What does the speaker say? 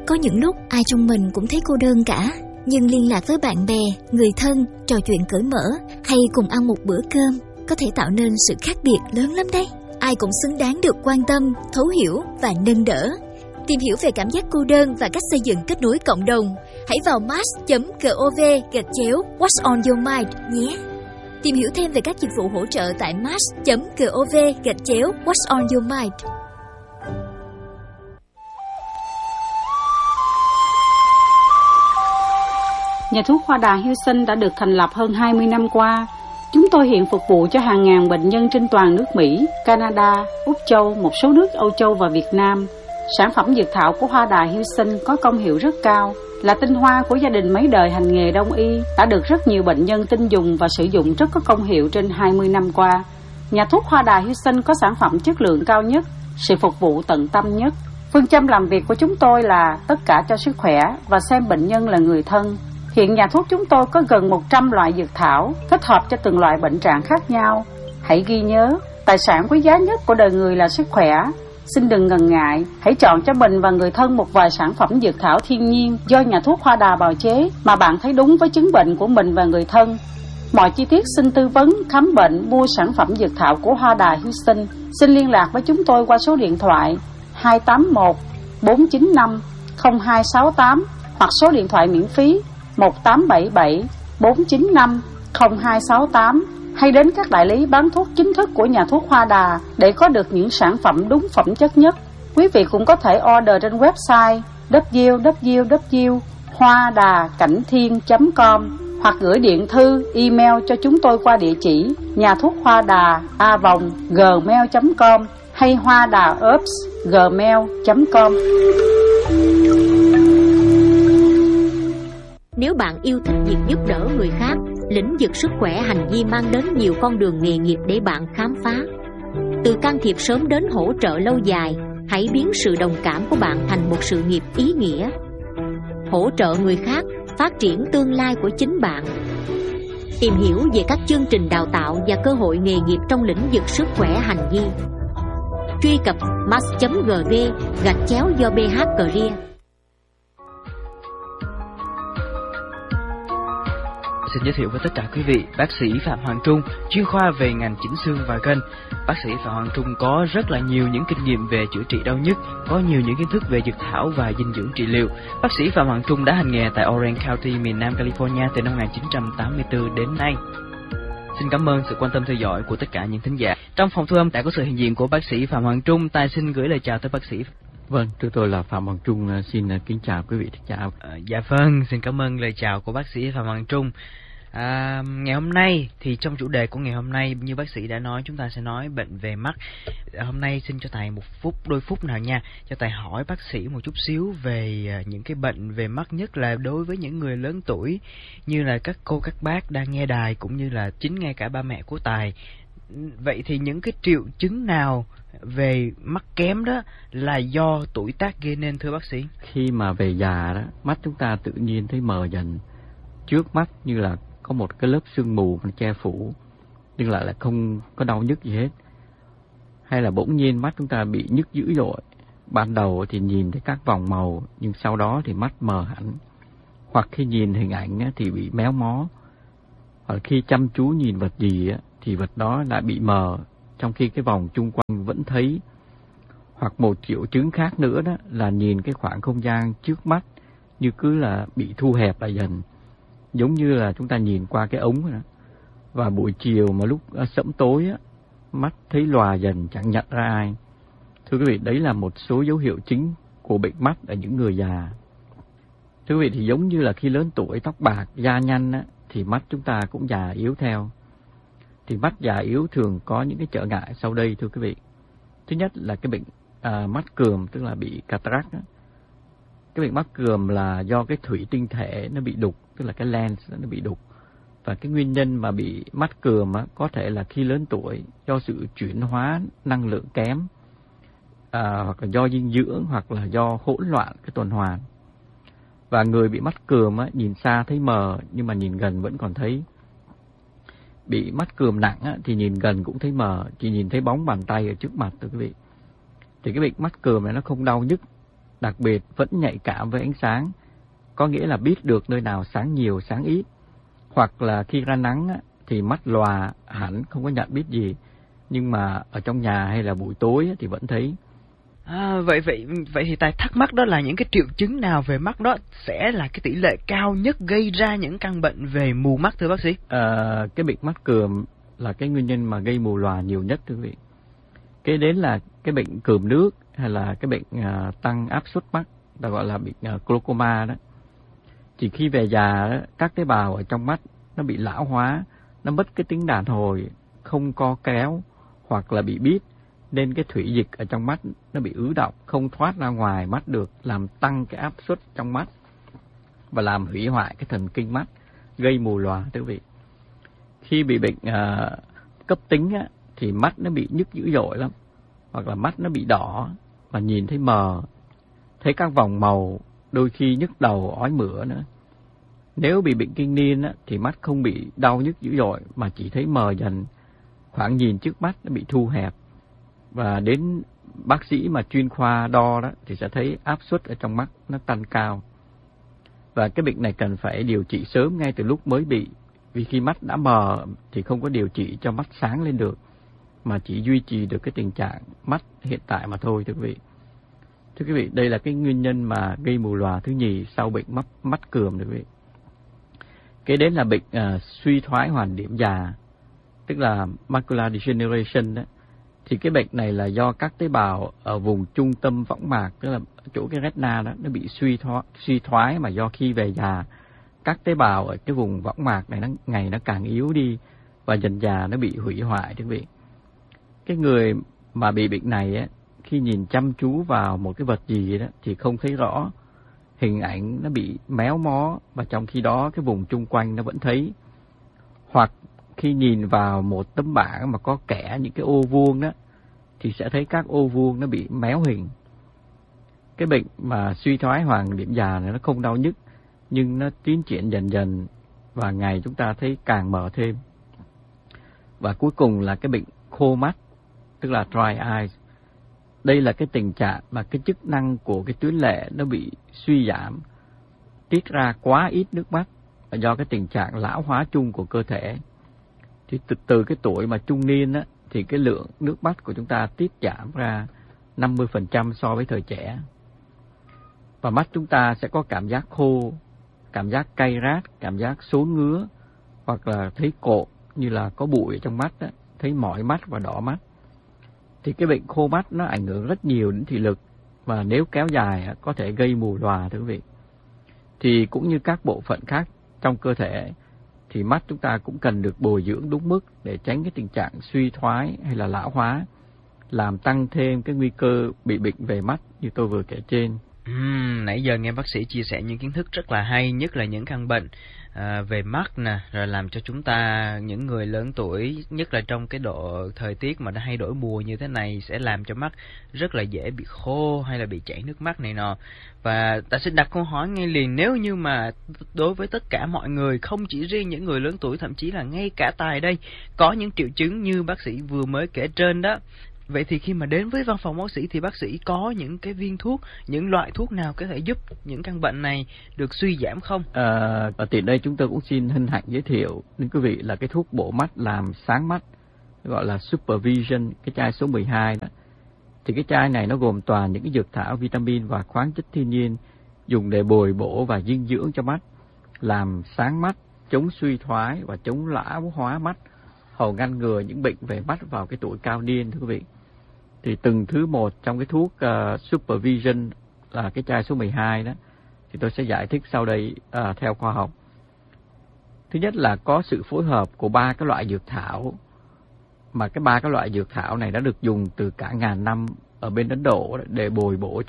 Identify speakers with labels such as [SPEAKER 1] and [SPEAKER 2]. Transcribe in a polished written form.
[SPEAKER 1] Có những lúc ai trong mình cũng thấy cô đơn cả, nhưng liên lạc với bạn bè, người thân, trò chuyện cởi mở hay cùng ăn một bữa cơm có thể tạo nên sự khác biệt lớn lắm đấy. Ai cũng xứng đáng được quan tâm, thấu hiểu và nâng đỡ. Tìm hiểu về cảm giác cô đơn và cách xây dựng kết nối cộng đồng, hãy vào match.gov/What's on your mind nhé. Tìm hiểu thêm về các dịch vụ hỗ trợ tại match.gov/What's on your mind.
[SPEAKER 2] Nhà thuốc Hoa Đà Houston đã được thành lập hơn 20 năm qua. Chúng tôi hiện phục vụ cho hàng ngàn bệnh nhân trên toàn nước Mỹ, Canada, Úc Châu, một số nước Âu Châu và Việt Nam. Sản phẩm dược thảo của Hoa Đà Houston có công hiệu rất cao, là tinh hoa của gia đình mấy đời hành nghề đông y, đã được rất nhiều bệnh nhân tin dùng và sử dụng rất có công hiệu trên 20 năm qua. Nhà thuốc Hoa Đà Houston có sản phẩm chất lượng cao nhất, sự phục vụ tận tâm nhất. Phương châm làm việc của chúng tôi là tất cả cho sức khỏe và xem bệnh nhân là người thân. Hiện nhà thuốc chúng tôi có gần 100 loại dược thảo, thích hợp cho từng loại bệnh trạng khác nhau. Hãy ghi nhớ, tài sản quý giá nhất của đời người là sức khỏe. Xin đừng ngần ngại, hãy chọn cho mình và người thân một vài sản phẩm dược thảo thiên nhiên do nhà thuốc Hoa Đà bào chế mà bạn thấy đúng với chứng bệnh của mình và người thân. Mọi chi tiết xin tư vấn, khám bệnh, mua sản phẩm dược thảo của Hoa Đà Houston. Xin liên lạc với chúng tôi qua số điện thoại 281 495 0268 hoặc số điện thoại miễn phí 1877 495 0268, hay đến các đại lý bán thuốc chính thức của nhà thuốc Hoa Đà để có được những sản phẩm đúng phẩm chất nhất. Quý vị cũng có thể order trên website www.hoadacảnhthiên.com hoặc gửi điện thư, email cho chúng tôi qua địa chỉ nhà thuốc Hoa Đà @gmail.com hay hoadaherbs@gmail.com.
[SPEAKER 3] Nếu bạn yêu thích việc giúp đỡ người khác, lĩnh vực sức khỏe hành vi mang đến nhiều con đường nghề nghiệp để bạn khám phá. Từ can thiệp sớm đến hỗ trợ lâu dài, hãy biến sự đồng cảm của bạn thành một sự nghiệp ý nghĩa. Hỗ trợ người khác, phát triển tương lai của chính bạn. Tìm hiểu về các chương trình đào tạo và cơ hội nghề nghiệp trong lĩnh vực sức khỏe hành vi. Truy cập match.gov/do BH Career.
[SPEAKER 4] Xin giới thiệu với tất cả quý vị, bác sĩ Phạm Hoàng Trung, chuyên khoa về ngành chỉnh xương và gân. Bác sĩ Phạm Hoàng Trung có rất là nhiều những kinh nghiệm về chữa trị đau nhức, có nhiều những kiến thức về dược thảo và dinh dưỡng trị liệu. Bác sĩ Phạm Hoàng Trung đã hành nghề tại Orange County, miền Nam California từ năm 1984 đến nay. Xin cảm ơn sự quan tâm theo dõi của tất cả những thính giả. Trong phòng thu âm đã có sự hiện diện của bác sĩ Phạm Hoàng Trung. Tài xin gửi lời chào tới bác sĩ.
[SPEAKER 5] Vâng, tôi là Phạm Hoàng Trung, xin kính chào quý vị thính giả.
[SPEAKER 4] Dạ vâng, xin cảm ơn lời chào của bác sĩ Phạm Hoàng Trung. Ngày hôm nay thì trong chủ đề của ngày hôm nay, như bác sĩ đã nói, chúng ta sẽ nói bệnh về mắt. Hôm nay xin cho thầy đôi phút nào nha, cho thầy hỏi bác sĩ một chút xíu về những cái bệnh về mắt, nhất là đối với những người lớn tuổi như là các cô các bác đang nghe đài, cũng như là chính ngay cả ba mẹ của Tài. Vậy thì những cái triệu chứng nào về mắt kém đó là do tuổi tác gây nên, thưa bác sĩ?
[SPEAKER 5] Khi mà về già đó, mắt chúng ta tự nhiên thấy mờ dần, trước mắt như là có một cái lớp sương mù mà che phủ, nhưng lại là không có đau nhức gì hết. Hay là bỗng nhiên mắt chúng ta bị nhức dữ dội, ban đầu thì nhìn thấy các vòng màu, nhưng sau đó thì mắt mờ hẳn. Hoặc khi nhìn hình ảnh thì bị méo mó, hoặc khi chăm chú nhìn vật gì thì vật đó lại bị mờ, trong khi cái vòng chung quanh vẫn thấy. Hoặc một triệu chứng khác nữa đó là nhìn cái khoảng không gian trước mắt như cứ là bị thu hẹp lại dần, giống như là chúng ta nhìn qua cái ống đó. Và buổi chiều mà lúc sẫm tối mắt thấy lòa dần, chẳng nhận ra ai. Thưa quý vị, đấy là một số dấu hiệu chính của bệnh mắt ở những người già. Thưa quý vị, thì giống như là khi lớn tuổi, tóc bạc, da nhăn thì mắt chúng ta cũng già yếu theo. Thì mắt già yếu thường có những cái trở ngại sau đây, thưa quý vị. Thứ nhất là cái bệnh mắt cườm, tức là bị cataract. Cái bệnh mắt cườm là do cái thủy tinh thể nó bị đục, tức là cái lens nó bị đục. Và cái nguyên nhân mà bị mắt cườm có thể là khi lớn tuổi do sự chuyển hóa năng lượng kém, hoặc là do dinh dưỡng, hoặc là do hỗn loạn cái tuần hoàn. Và người bị mắt cườm nhìn xa thấy mờ, nhưng mà nhìn gần vẫn còn thấy. Bị mắt cườm nặng thì nhìn gần cũng thấy mờ, chỉ nhìn thấy bóng bàn tay ở trước mặt, thưa quý vị. Thì cái bệnh mắt cườm này nó không đau nhức, đặc biệt vẫn nhạy cảm với ánh sáng, có nghĩa là biết được nơi nào sáng nhiều, sáng ít. Hoặc là khi ra nắng thì mắt lòa hẳn, không có nhận biết gì, nhưng mà ở trong nhà hay là buổi tối thì vẫn thấy.
[SPEAKER 4] Vậy thì Tài thắc mắc đó là những cái triệu chứng nào về mắt đó sẽ là cái tỷ lệ cao nhất gây ra những căn bệnh về mù mắt thưa bác sĩ?
[SPEAKER 5] Cái bệnh mắt cườm là cái nguyên nhân mà gây mù lòa nhiều nhất thưa quý vị. Kế đến là cái bệnh cườm nước hay là cái bệnh tăng áp suất mắt, ta gọi là bệnh glaucoma đó. Chỉ khi về già đó, các tế bào ở trong mắt nó bị lão hóa, nó mất cái tính đàn hồi, không co kéo hoặc là bị bít, nên cái thủy dịch ở trong mắt nó bị ứ đọng, không thoát ra ngoài mắt được, làm tăng cái áp suất trong mắt và làm hủy hoại cái thần kinh mắt, gây mù lòa thưa quý vị. Khi bị bệnh cấp tính thì mắt nó bị nhức dữ dội lắm, hoặc là mắt nó bị đỏ và nhìn thấy mờ, thấy các vòng màu, đôi khi nhức đầu, ói mửa nữa. Nếu bị bệnh kinh niên thì mắt không bị đau nhức dữ dội mà chỉ thấy mờ dần, khoảng nhìn trước mắt nó bị thu hẹp. Và đến bác sĩ mà chuyên khoa đo đó thì sẽ thấy áp suất ở trong mắt nó tăng cao. Và cái bệnh này cần phải điều trị sớm ngay từ lúc mới bị, vì khi mắt đã mờ thì không có điều trị cho mắt sáng lên được, mà chỉ duy trì được cái tình trạng mắt hiện tại mà thôi thưa quý vị. Thưa quý vị, đây là cái nguyên nhân mà gây mù lòa thứ nhì sau bệnh mắt cườm thưa quý vị. Kế đến là bệnh suy thoái hoàn điểm già, tức là macular degeneration đó. Thì cái bệnh này là do các tế bào ở vùng trung tâm võng mạc, tức là chỗ cái retina đó, nó bị suy thoái, mà do khi về già, các tế bào ở cái vùng võng mạc này ngày nó càng yếu đi và dần già nó bị hủy hoại thưa quý vị. Cái người mà bị bệnh này khi nhìn chăm chú vào một cái vật gì đó thì không thấy rõ, hình ảnh nó bị méo mó, và trong khi đó cái vùng chung quanh nó vẫn thấy. Hoặc khi nhìn vào một tấm bảng mà có kẻ những cái ô vuông đó thì sẽ thấy các ô vuông nó bị méo hình. Cái bệnh mà suy thoái hoàn điểm già này nó không đau nhức, nhưng nó tiến triển dần dần và ngày chúng ta thấy càng mờ thêm. Và cuối cùng là cái bệnh khô mắt, tức là dry eyes. Đây là cái tình trạng mà cái chức năng của cái tuyến lệ nó bị suy giảm, tiết ra quá ít nước mắt, và do cái tình trạng lão hóa chung của cơ thể. Thì từ cái tuổi mà trung niên á, thì cái lượng nước mắt của chúng ta tiết giảm ra 50% so với thời trẻ. Và mắt chúng ta sẽ có cảm giác khô, cảm giác cay rát, cảm giác sốn ngứa, hoặc là thấy cộm như là có bụi ở trong mắt á, thấy mỏi mắt và đỏ mắt. Thì cái bệnh khô mắt nó ảnh hưởng rất nhiều đến thị lực, và nếu kéo dài có thể gây mù lòa thưa quý vị. Thì cũng như các bộ phận khác trong cơ thể, thì mắt chúng ta cũng cần được bồi dưỡng đúng mức để tránh cái tình trạng suy thoái hay là lão hóa, làm tăng thêm cái nguy cơ bị bệnh về mắt như tôi vừa kể trên.
[SPEAKER 4] Nãy giờ nghe bác sĩ chia sẻ những kiến thức rất là hay, nhất là những căn bệnh về mắt nè, rồi làm cho chúng ta, những người lớn tuổi, nhất là trong cái độ thời tiết mà nó hay đổi mùa như thế này, sẽ làm cho mắt rất là dễ bị khô hay là bị chảy nước mắt này nọ. Và ta sẽ đặt câu hỏi ngay liền, nếu như mà đối với tất cả mọi người, không chỉ riêng những người lớn tuổi, thậm chí là ngay cả Tài đây, có những triệu chứng như bác sĩ vừa mới kể trên đó, vậy thì khi mà đến với văn phòng bác sĩ thì bác sĩ có những cái viên thuốc, những loại thuốc nào có thể giúp những căn bệnh này được suy giảm không?
[SPEAKER 5] Ở tiện đây chúng tôi cũng xin hân hạnh giới thiệu đến quý vị là cái thuốc bổ mắt làm sáng mắt, gọi là Supervision, cái chai số 12 đó. Thì cái chai này nó gồm toàn những cái dược thảo, vitamin và khoáng chất thiên nhiên dùng để bồi bổ và dinh dưỡng cho mắt, làm sáng mắt, chống suy thoái và chống lão hóa mắt, hầu ngăn ngừa những bệnh về mắt vào cái tuổi cao niên thưa quý vị. Thì từng thứ một trong cái thuốc Supervision là cái chai số 12 đó, thì tôi sẽ giải thích sau đây theo khoa học. Thứ nhất là có sự phối hợp của 3 cái loại dược thảo, mà cái 3 cái loại dược thảo này đã được dùng từ cả ngàn năm ở bên Ấn Độ để bồi bổ